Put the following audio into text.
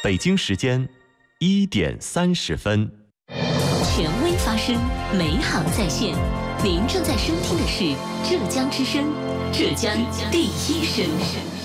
北京时间1:30。 权威发声，美好在线。您正在收听的是浙江之声，浙江第一声。